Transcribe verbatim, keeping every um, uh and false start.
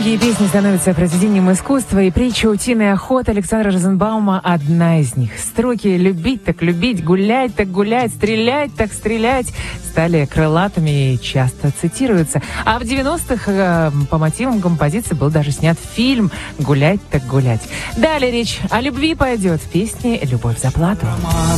Многие песни становятся произведением искусства, и притча «Утиная охота» Александра Розенбаума – одна из них. Строки «любить так любить», «гулять так гулять», «стрелять так стрелять» стали крылатыми и часто цитируются. А в девяностых э, по мотивам композиции был даже снят фильм «Гулять так гулять». Далее речь о любви пойдет в песне «Любовь за плату».